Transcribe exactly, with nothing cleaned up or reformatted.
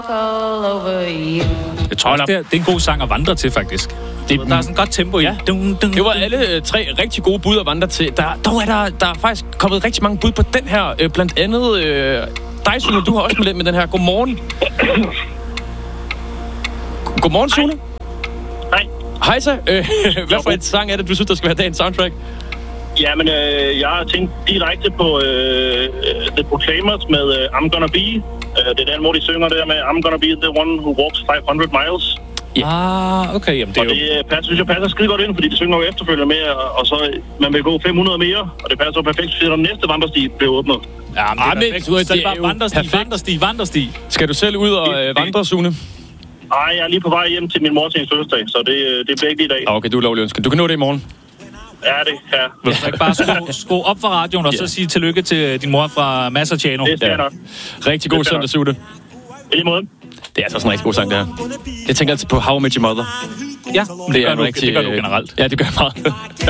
Jeg tror også, det er, det er en god sang at vandre til, faktisk. Det, der er sådan et godt tempo i. Ja. Dun, dun, Det var alle øh, tre rigtig gode bud at vandre til. Der, dog er der, der er faktisk kommet rigtig mange bud på den her. Øh, blandt andet øh, dig, Sune, du har også med den, med den her. Godmorgen. Godmorgen, Sune. Hej. Hej så. Øh, hvad for en sang er det, du synes, der skal være dagens soundtrack? Jamen, øh, jeg har tænkt direkte på øh, The Proclaimers med øh, I'm Gonna Be. Øh, det er den, hvor de synger der med I'm Gonna Be the one who walks five hundred miles. Yeah. Ah, okay. Jamen, det er og jo... det passer, synes jeg passer skide godt ind, fordi det synger jo efterfølgende med, og, og så man vil gå fem hundrede mere, og det passer jo perfekt, fordi den næste vandresti bliver åbnet. Ja, men det er Ah, men, perfekt. du, det Så det er er bare jo vandresti, perfekt. vandresti, vandresti. Skal du selv ud og øh, vandre, Sune? Ej, jeg er lige på vej hjem til min mor til en fødselsdag, så det, det bliver ikke lige i dag. Ah, okay, du er lovlig ønsket. Du kan nå det i morgen. Ja, det kan Vil du ikke bare skrue, skrue op for radioen, og så sige tillykke til din mor fra Massaciano? Det skal jeg nok. Rigtig god Det skal søndag, Sune. I lige måde. Det er altså sådan en rigtig god sang, det her. Jeg tænker altid på How I Met Your Mother. Ja, det, Det gør er du, rigtig, det gør du generelt. Ja, det gør jeg meget.